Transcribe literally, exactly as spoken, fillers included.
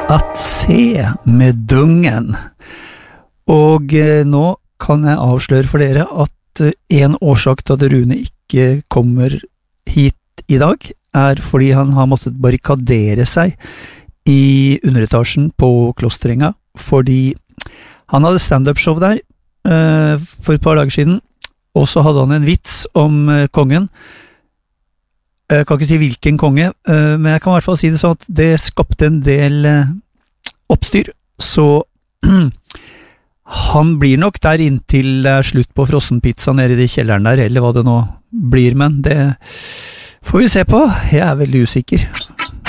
At se med dungen. Og eh, nå kan jeg avsløre for dere at eh, en årsak til at Rune ikke kommer hit i dag, er fordi han har måttet barrikadere seg i underetasjen på Klosterenga, fordi han hadde stand-up-show der eh, for et par dager siden, og så hadde han en vits om eh, kongen. Jeg kan ikke si hvilken konge, eh, men jeg kan i hvert fall si det sånn at det skapte en del eh, oppstyr, så han blir nok der inntil det er slutt på frossenpizza nede i kjelleren der, eller hva det nå blir, men det får vi se på. Jeg er veldig usikker.